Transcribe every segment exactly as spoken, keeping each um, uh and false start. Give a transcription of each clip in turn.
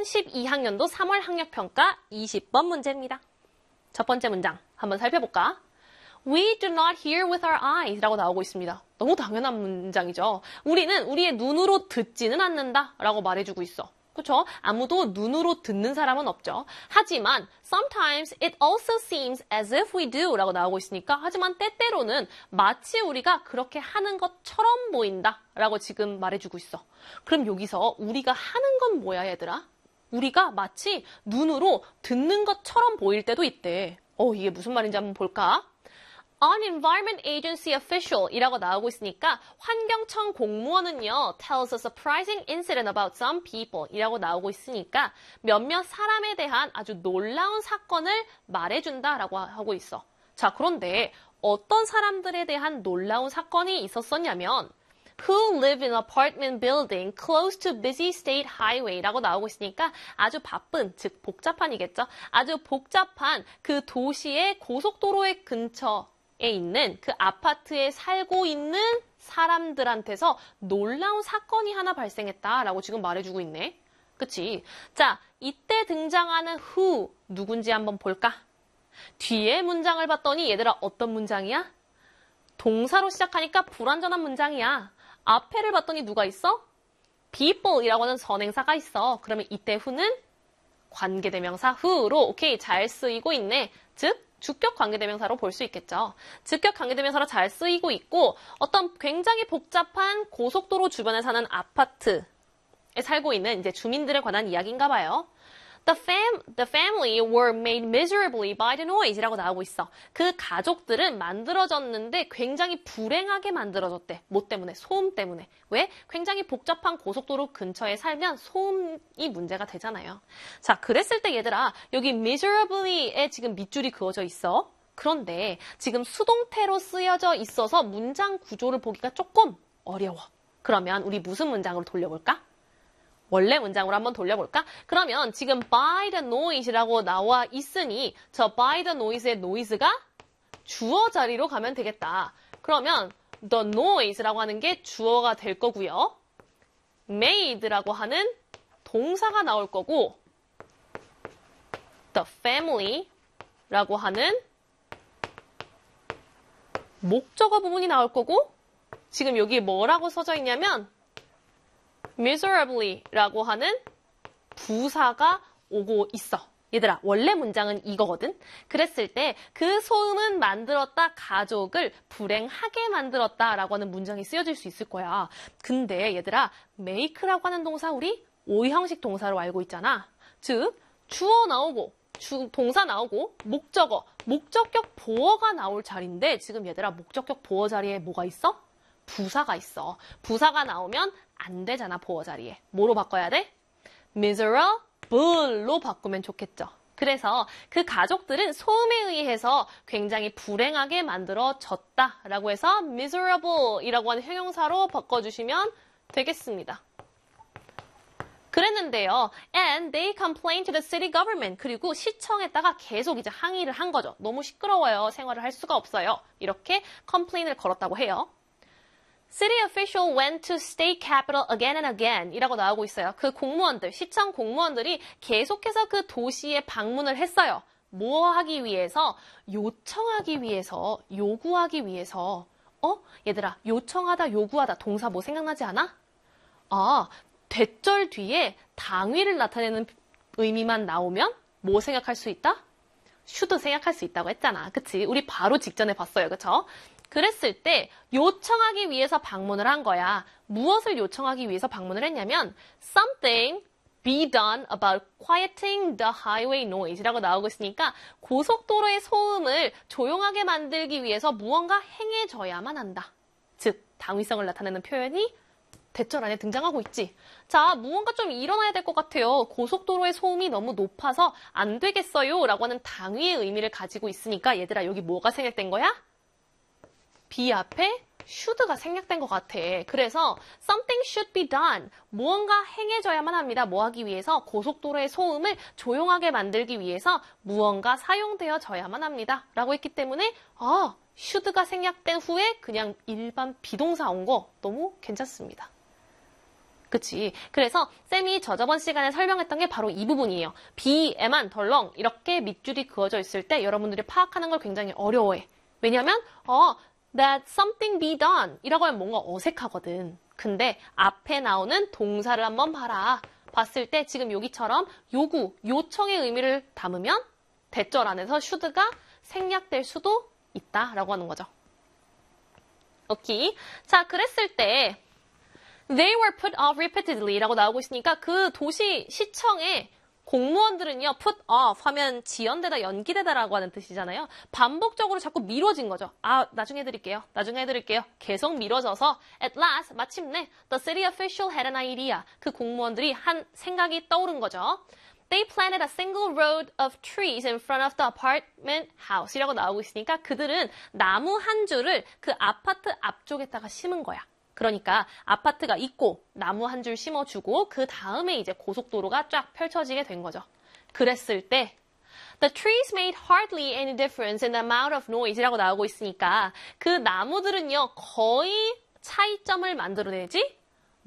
이천십이 학년도 삼월 학력평가 이십 번 문제입니다. 첫 번째 문장 한번 살펴볼까? We do not hear with our eyes 라고 나오고 있습니다. 너무 당연한 문장이죠. 우리는 우리의 눈으로 듣지는 않는다 라고 말해주고 있어. 그쵸? 아무도 눈으로 듣는 사람은 없죠. 하지만 sometimes it also seems as if we do 라고 나오고 있으니까 하지만 때때로는 마치 우리가 그렇게 하는 것처럼 보인다 라고 지금 말해주고 있어. 그럼 여기서 우리가 하는 건 뭐야 얘들아? 우리가 마치 눈으로 듣는 것처럼 보일 때도 있대. 어, 이게 무슨 말인지 한번 볼까? An Environment Agency official 이라고 나오고 있으니까 환경청 공무원은요 tells a surprising incident about some people 이라고 나오고 있으니까 몇몇 사람에 대한 아주 놀라운 사건을 말해준다 라고 하고 있어. 자, 그런데 어떤 사람들에 대한 놀라운 사건이 있었었냐면 Who live in an apartment building close to busy state highway 라고 나오고 있으니까 아주 바쁜, 즉 복잡한이겠죠. 아주 복잡한 그 도시의 고속도로의 근처 에 있는 그 아파트에 살고 있는 사람들한테서 놀라운 사건이 하나 발생했다라고 지금 말해주고 있네. 그치? 자, 이때 등장하는 who 누군지 한번 볼까? 뒤에 문장을 봤더니 얘들아 어떤 문장이야? 동사로 시작하니까 불완전한 문장이야. 앞에를 봤더니 누가 있어? people이라고 하는 선행사가 있어. 그러면 이때 who는 관계대명사 who로 오케이 잘 쓰이고 있네. 즉 주격 관계대명사로 볼 수 있겠죠. 즉격 관계대명사로 잘 쓰이고 있고 어떤 굉장히 복잡한 고속도로 주변에 사는 아파트에 살고 있는 이제 주민들에 관한 이야기인가 봐요. The, fam, the family were made miserably by the noise 이라고 나오고 있어. 그 가족들은 만들어졌는데 굉장히 불행하게 만들어졌대. 뭐 때문에? 소음 때문에. 왜? 굉장히 복잡한 고속도로 근처에 살면 소음이 문제가 되잖아요. 자, 그랬을 때 얘들아 여기 miserably에 지금 밑줄이 그어져 있어. 그런데 지금 수동태로 쓰여져 있어서 문장 구조를 보기가 조금 어려워. 그러면 우리 무슨 문장으로 돌려볼까? 원래 문장으로 한번 돌려볼까? 그러면 지금 by the noise라고 나와 있으니 저 by the noise의 noise가 주어 자리로 가면 되겠다. 그러면 the noise라고 하는 게 주어가 될 거고요. made라고 하는 동사가 나올 거고 the family라고 하는 목적어 부분이 나올 거고 지금 여기 뭐라고 써져 있냐면 miserably라고 하는 부사가 오고 있어. 얘들아, 원래 문장은 이거거든? 그랬을 때 그 소음은 만들었다, 가족을 불행하게 만들었다 라고 하는 문장이 쓰여질 수 있을 거야. 근데 얘들아, make라고 하는 동사 우리 오형식 동사로 알고 있잖아. 즉, 주어 나오고, 주, 동사 나오고, 목적어, 목적격 보어가 나올 자리인데 지금 얘들아, 목적격 보어 자리에 뭐가 있어? 부사가 있어. 부사가 나오면 안 되잖아, 보어 자리에. 뭐로 바꿔야 돼? miserable로 바꾸면 좋겠죠. 그래서 그 가족들은 소음에 의해서 굉장히 불행하게 만들어졌다라고 해서 miserable이라고 하는 형용사로 바꿔주시면 되겠습니다. 그랬는데요. And they complained to the city government. 그리고 시청에다가 계속 이제 항의를 한 거죠. 너무 시끄러워요. 생활을 할 수가 없어요. 이렇게 complain을 걸었다고 해요. City official went to state capital again and again 이라고 나오고 있어요. 그 공무원들, 시청 공무원들이 계속해서 그 도시에 방문을 했어요. 뭐 하기 위해서? 요청하기 위해서, 요구하기 위해서. 어? 얘들아, 요청하다, 요구하다 동사 뭐 생각나지 않아? 아, 대절 뒤에 당위를 나타내는 의미만 나오면 뭐 생각할 수 있다? should 생각할 수 있다고 했잖아. 그치? 우리 바로 직전에 봤어요. 그쵸? 그랬을 때 요청하기 위해서 방문을 한 거야. 무엇을 요청하기 위해서 방문을 했냐면 something be done about quieting the highway noise 라고 나오고 있으니까 고속도로의 소음을 조용하게 만들기 위해서 무언가 행해져야만 한다. 즉, 당위성을 나타내는 표현이 대절 안에 등장하고 있지. 자, 무언가 좀 일어나야 될 것 같아요. 고속도로의 소음이 너무 높아서 안 되겠어요 라고 하는 당위의 의미를 가지고 있으니까 얘들아 여기 뭐가 생략된 거야? be 앞에 should가 생략된 것 같아. 그래서 something should be done. 무언가 행해져야만 합니다. 뭐 하기 위해서? 고속도로의 소음을 조용하게 만들기 위해서 무언가 사용되어져야만 합니다. 라고 했기 때문에 아, should가 생략된 후에 그냥 일반 비동사 온 거 너무 괜찮습니다. 그치. 그래서 쌤이 저저번 시간에 설명했던 게 바로 이 부분이에요. be에만 덜렁 이렇게 밑줄이 그어져 있을 때 여러분들이 파악하는 걸 굉장히 어려워해. 왜냐면 어, that something be done 이라고 하면 뭔가 어색하거든. 근데 앞에 나오는 동사를 한번 봐라. 봤을 때 지금 여기처럼 요구, 요청의 의미를 담으면 대절 안에서 should가 생략될 수도 있다라고 하는 거죠. 오케이. 자, 그랬을 때 They were put off repeatedly 라고 나오고 있으니까 그 도시 시청에 공무원들은요, put off 하면 지연되다, 연기되다라고 하는 뜻이잖아요. 반복적으로 자꾸 미뤄진 거죠. 아, 나중에 해드릴게요. 나중에 해드릴게요. 계속 미뤄져서 at last, 마침내 the city official had an idea. 그 공무원들이 한 생각이 떠오른 거죠. They planted a single row of trees in front of the apartment house 이라고 나오고 있으니까 그들은 나무 한 줄을 그 아파트 앞쪽에다가 심은 거야. 그러니까 아파트가 있고 나무 한 줄 심어주고 그 다음에 이제 고속도로가 쫙 펼쳐지게 된 거죠. 그랬을 때 The trees made hardly any difference in the amount of noise 이라고 나오고 있으니까 그 나무들은요 거의 차이점을 만들어내지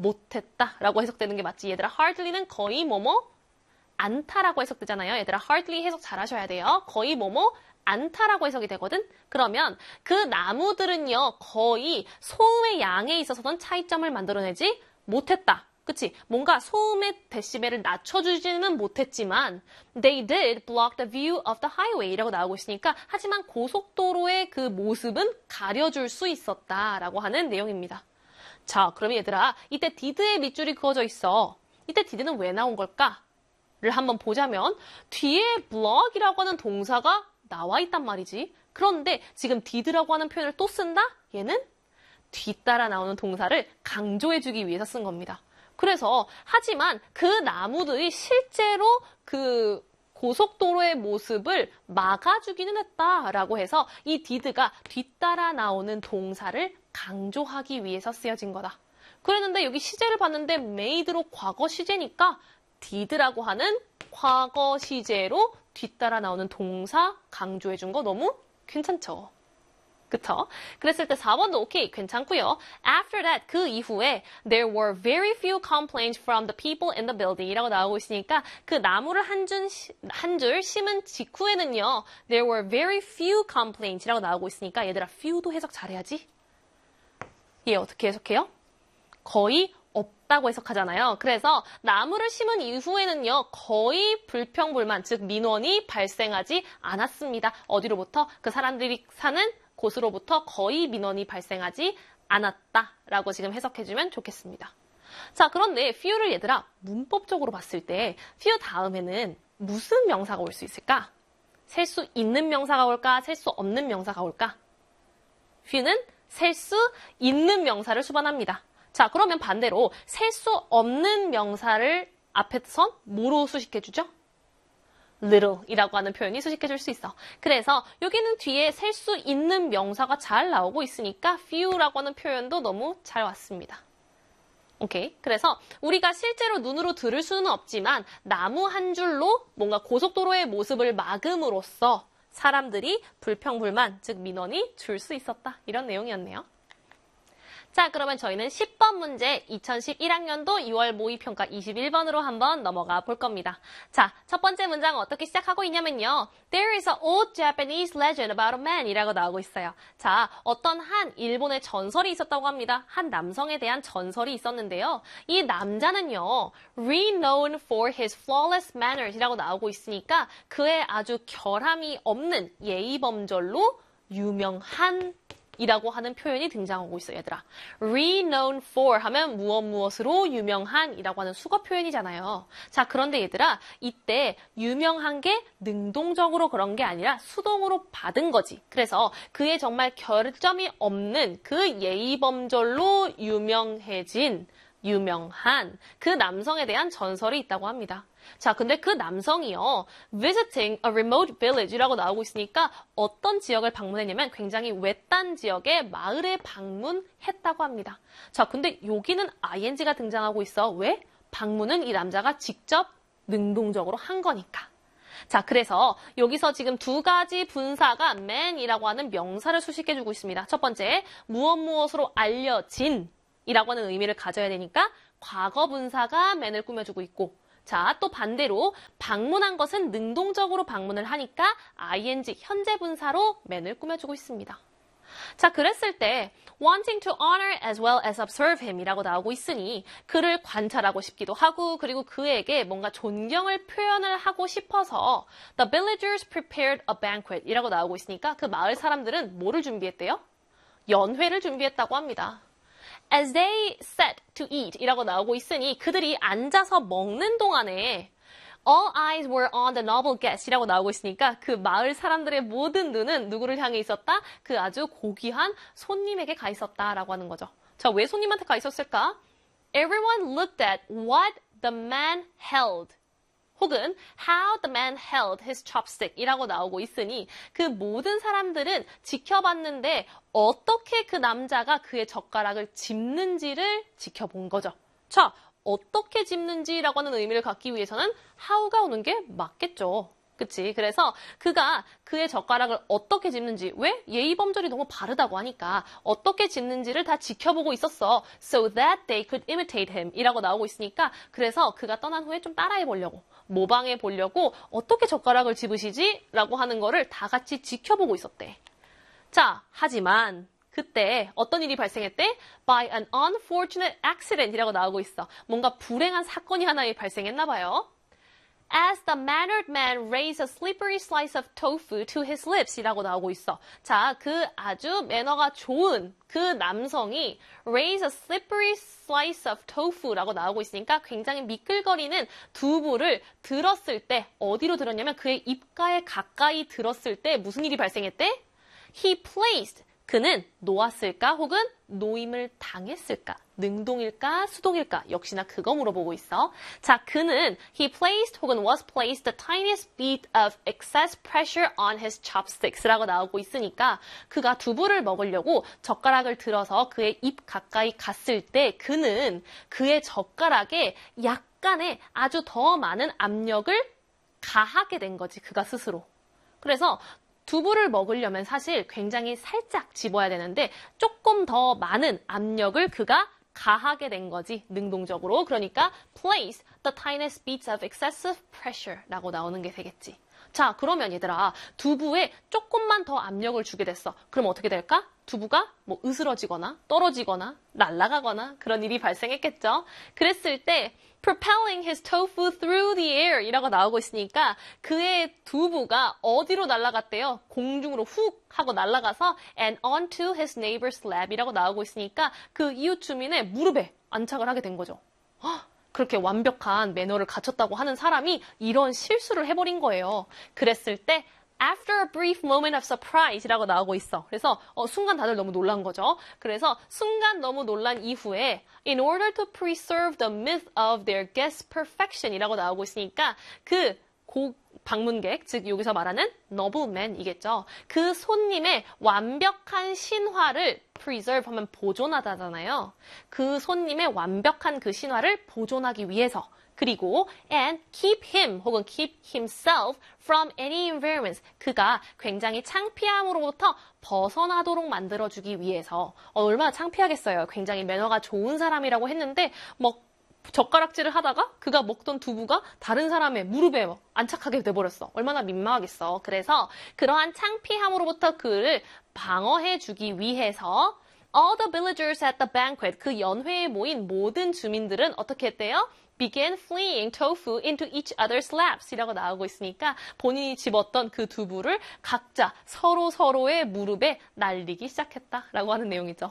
못했다라고 해석되는 게 맞지. 얘들아 hardly는 거의 뭐뭐 않다라고 해석되잖아요. 얘들아 hardly 해석 잘 하셔야 돼요. 거의 뭐뭐 않다라고 해석이 되거든? 그러면 그 나무들은요, 거의 소음의 양에 있어서는 차이점을 만들어내지 못했다. 그치? 뭔가 소음의 데시벨을 낮춰주지는 못했지만 they did block the view of the highway 이라고 나오고 있으니까 하지만 고속도로의 그 모습은 가려줄 수 있었다라고 하는 내용입니다. 자, 그럼 얘들아, 이때 did의 밑줄이 그어져 있어. 이때 did는 왜 나온 걸까? 를 한번 보자면 뒤에 block이라고 하는 동사가 나와 있단 말이지. 그런데 지금 did라고 하는 표현을 또 쓴다? 얘는 뒤따라 나오는 동사를 강조해주기 위해서 쓴 겁니다. 그래서 하지만 그 나무들이 실제로 그 고속도로의 모습을 막아주기는 했다라고 해서 이 did가 뒤따라 나오는 동사를 강조하기 위해서 쓰여진 거다. 그랬는데 여기 시제를 봤는데 made로 과거 시제니까 did라고 하는 과거 시제로 뒤따라 나오는 동사 강조해준 거 너무 괜찮죠? 그쵸? 그랬을 때 사 번도 오케이, 괜찮고요. After that, 그 이후에 there were very few complaints from the people in the building 이라고 나오고 있으니까 그 나무를 한 줄, 한 줄 심은 직후에는요 there were very few complaints 이라고 나오고 있으니까 얘들아 few도 해석 잘해야지. 얘 어떻게 해석해요? 거의 없다고 해석하잖아요. 그래서 나무를 심은 이후에는요 거의 불평불만, 즉 민원이 발생하지 않았습니다. 어디로부터? 그 사람들이 사는 곳으로부터 거의 민원이 발생하지 않았다라고 지금 해석해주면 좋겠습니다. 자, 그런데 few를 얘들아 문법적으로 봤을 때 few 다음에는 무슨 명사가 올 수 있을까? 셀 수 있는 명사가 올까? 셀 수 없는 명사가 올까? few는 셀 수 있는 명사를 수반합니다. 자, 그러면 반대로 셀 수 없는 명사를 앞에선 뭐로 수식해주죠? little 이라고 하는 표현이 수식해줄 수 있어. 그래서 여기는 뒤에 셀 수 있는 명사가 잘 나오고 있으니까 few라고 하는 표현도 너무 잘 왔습니다. 오케이. 그래서 우리가 실제로 눈으로 들을 수는 없지만 나무 한 줄로 뭔가 고속도로의 모습을 막음으로써 사람들이 불평불만, 즉 민원이 줄 수 있었다. 이런 내용이었네요. 자, 그러면 저희는 십 번 문제 이천십일 학년도 유월 모의평가 이십일 번으로 한번 넘어가 볼 겁니다. 자, 첫 번째 문장은 어떻게 시작하고 있냐면요. There is an old Japanese legend about a man 이라고 나오고 있어요. 자, 어떤 한 일본의 전설이 있었다고 합니다. 한 남성에 대한 전설이 있었는데요. 이 남자는요. renowned for his flawless manners 이라고 나오고 있으니까 그의 아주 결함이 없는 예의범절로 유명한 이라고 하는 표현이 등장하고 있어요, 얘들아. renowned for 하면 무엇 무엇으로 유명한 이라고 하는 수거 표현이잖아요. 자, 그런데 얘들아, 이때 유명한 게 능동적으로 그런 게 아니라 수동으로 받은 거지. 그래서 그의 정말 결점이 없는 그 예의범절로 유명해진 유명한 그 남성에 대한 전설이 있다고 합니다. 자, 근데 그 남성이요. visiting a remote village이라고 나오고 있으니까 어떤 지역을 방문했냐면 굉장히 외딴 지역의 마을에 방문했다고 합니다. 자, 근데 여기는 ing가 등장하고 있어. 왜? 방문은 이 남자가 직접 능동적으로 한 거니까. 자, 그래서 여기서 지금 두 가지 분사가 man이라고 하는 명사를 수식해주고 있습니다. 첫 번째, 무엇 무엇으로 알려진 이라고 하는 의미를 가져야 되니까 과거 분사가 man을 꾸며주고 있고 자, 또 반대로 방문한 것은 능동적으로 방문을 하니까 ing 현재 분사로 man을 꾸며주고 있습니다. 자, 그랬을 때 wanting to honor as well as observe him 이라고 나오고 있으니 그를 관찰하고 싶기도 하고 그리고 그에게 뭔가 존경을 표현을 하고 싶어서 the villagers prepared a banquet 이라고 나오고 있으니까 그 마을 사람들은 뭐를 준비했대요? 연회를 준비했다고 합니다. As they sat to eat 이라고 나오고 있으니 그들이 앉아서 먹는 동안에 All eyes were on the noble guest 이라고 나오고 있으니까 그 마을 사람들의 모든 눈은 누구를 향해 있었다? 그 아주 고귀한 손님에게 가 있었다라고 하는 거죠. 자, 왜 손님한테 가 있었을까? Everyone looked at what the man held. 혹은 how the man held his chopstick 이라고 나오고 있으니 그 모든 사람들은 지켜봤는데 어떻게 그 남자가 그의 젓가락을 짚는지를 지켜본 거죠. 자, 어떻게 짚는지라고 하는 의미를 갖기 위해서는 how가 오는 게 맞겠죠. 그치? 그래서 그가 그의 젓가락을 어떻게 짚는지, 왜? 예의범절이 너무 바르다고 하니까 어떻게 짚는지를 다 지켜보고 있었어. So that they could imitate him 이라고 나오고 있으니까 그래서 그가 떠난 후에 좀 따라해 보려고, 모방해 보려고 어떻게 젓가락을 집으시지? 라고 하는 거를 다 같이 지켜보고 있었대. 자, 하지만 그때 어떤 일이 발생했대? By an unfortunate accident 이라고 나오고 있어. 뭔가 불행한 사건이 하나 발생했나 봐요. As the mannered man raised a slippery slice of tofu to his lips 이라고 나오고 있어. 자, 그 아주 매너가 좋은 그 남성이 raise a slippery slice of tofu라고 나오고 있으니까 굉장히 미끌거리는 두부를 들었을 때 어디로 들었냐면 그의 입가에 가까이 들었을 때 무슨 일이 발생했대? He placed 그는 놓았을까 혹은 노임을 당했을까? 능동일까 수동일까? 역시나 그거 물어보고 있어. 자, 그는 he placed 혹은 was placed the tiniest bit of excess pressure on his chopsticks라고 나오고 있으니까 그가 두부를 먹으려고 젓가락을 들어서 그의 입 가까이 갔을 때 그는 그의 젓가락에 약간의 아주 더 많은 압력을 가하게 된 거지, 그가 스스로. 그래서 두부를 먹으려면 사실 굉장히 살짝 집어야 되는데 조금 더 많은 압력을 그가 가하게 된 거지, 능동적으로. 그러니까 place the tiniest bits of excessive pressure 라고 나오는 게 되겠지. 자, 그러면 얘들아, 두부에 조금만 더 압력을 주게 됐어. 그럼 어떻게 될까? 두부가 뭐 으스러지거나 떨어지거나 날아가거나 그런 일이 발생했겠죠. 그랬을 때 propelling his tofu through the air 이라고 나오고 있으니까 그의 두부가 어디로 날아갔대요? 공중으로 훅 하고 날아가서 and onto his neighbor's lap 이라고 나오고 있으니까 그 이웃 주민의 무릎에 안착을 하게 된 거죠. 헉, 그렇게 완벽한 매너를 갖췄다고 하는 사람이 이런 실수를 해버린 거예요. 그랬을 때 After a brief moment of surprise 이라고 나오고 있어. 그래서 어, 순간 다들 너무 놀란 거죠. 그래서 순간 너무 놀란 이후에 In order to preserve the myth of their guest's perfection 이라고 나오고 있으니까 그 고, 방문객, 즉 여기서 말하는 nobleman이겠죠. 그 손님의 완벽한 신화를 preserve 하면 보존하다잖아요. 그 손님의 완벽한 그 신화를 보존하기 위해서 그리고 and keep him 혹은 keep himself from any environments. 그가 굉장히 창피함으로부터 벗어나도록 만들어주기 위해서. 어, 얼마나 창피하겠어요. 굉장히 매너가 좋은 사람이라고 했는데 뭐 젓가락질을 하다가 그가 먹던 두부가 다른 사람의 무릎에 뭐 안착하게 돼버렸어. 얼마나 민망하겠어. 그래서 그러한 창피함으로부터 그를 방어해주기 위해서 all the villagers at the banquet, 그 연회에 모인 모든 주민들은 어떻게 했대요? began fleeing tofu into each other's laps 이라고 나오고 있으니까 본인이 집었던 그 두부를 각자 서로 서로의 무릎에 날리기 시작했다라고 하는 내용이죠.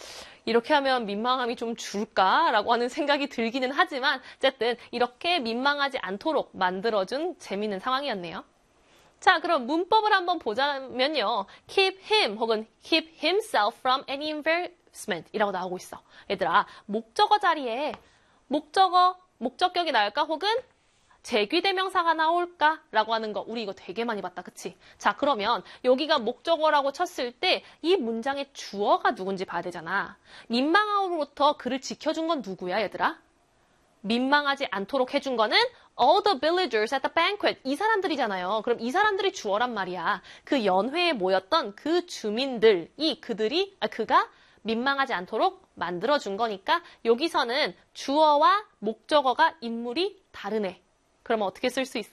이렇게 하면 민망함이 좀 줄까라고 하는 생각이 들기는 하지만 어쨌든 이렇게 민망하지 않도록 만들어준 재미있는 상황이었네요. 자, 그럼 문법을 한번 보자면요. keep him 혹은 keep himself from any embarrassment 이라고 나오고 있어. 얘들아, 목적어 자리에 목적어 목적격이 나올까 혹은 제귀대명사가 나올까? 라고 하는 거 우리 이거 되게 많이 봤다. 그치? 자, 그러면 여기가 목적어라고 쳤을 때 이 문장의 주어가 누군지 봐야 되잖아. 민망함으로부터 그를 지켜준 건 누구야, 얘들아? 민망하지 않도록 해준 거는 all the villagers at the banquet. 이 사람들이잖아요. 그럼 이 사람들이 주어란 말이야. 그 연회에 모였던 그 주민들이 그들이 아, 그가 민망하지 않도록 만들어준 거니까 여기서는 주어와 목적어가 인물이 다르네. 그러면 어떻게 쓸 수 있어?